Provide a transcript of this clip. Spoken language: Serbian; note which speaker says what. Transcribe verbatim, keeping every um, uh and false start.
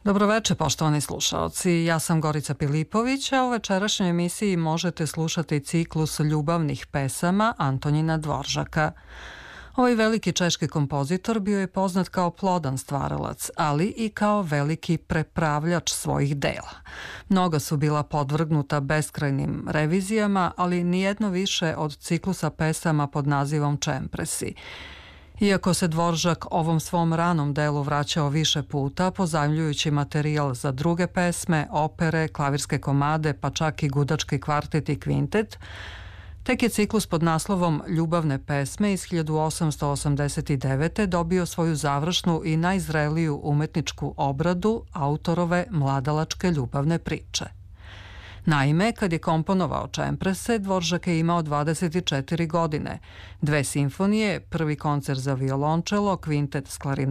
Speaker 1: Dobroveče, poštovani slušaoci. Ja sam Gorica Pilipović, a u večerašnjoj emisiji možete slušati ciklus ljubavnih pesama Antonina Dvoržaka. Ovaj veliki češki kompozitor bio je poznat kao plodan stvaralac, ali i kao veliki prepravljač svojih dela. Mnoga su bila podvrgnuta beskrajnim revizijama, ali nijedno više od ciklusa pesama pod nazivom Čempresi. Iako se Dvoržak ovom svom ranom delu vraćao više puta, pozajmljujući materijal za druge pesme, opere, klavirske komade, pa čak i gudački kvartet i kvintet, tek je ciklus pod naslovom Ljubavne pesme iz hiljadu osamsto osamdeset devete. dobio svoju završnu i najzreliju umetničku obradu autorove mladalačke ljubavne priče. Naime, kad je komponovao Čemprese, Dvoržak je imao dvadeset četiri godine, dve simfonije, prvi koncert za violončelo, kvintet s klarinetom,